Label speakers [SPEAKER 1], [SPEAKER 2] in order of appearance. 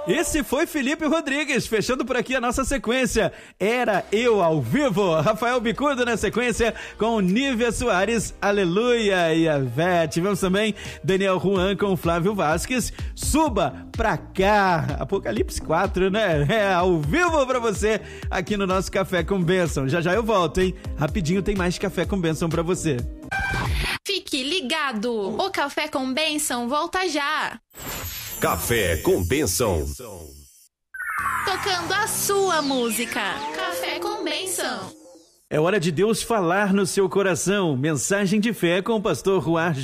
[SPEAKER 1] Esse foi Felipe Rodrigues, fechando por aqui a nossa sequência. Era Eu ao Vivo. Rafael Bicudo na sequência com Nívia Soares, Aleluia e a Vé. Tivemos também Daniel Juan com Flávio Vasques, Suba Pra Cá. Apocalipse 4, né? É ao vivo pra você aqui no nosso Café com Bênção. Já já eu volto, hein? Rapidinho tem mais Café com Bênção pra você.
[SPEAKER 2] Fique ligado. O Café com Bênção volta já.
[SPEAKER 3] Café com Bênção.
[SPEAKER 2] Tocando a sua música. Café com Bênção.
[SPEAKER 1] É hora de Deus falar no seu coração. Mensagem de fé com o pastor Ruar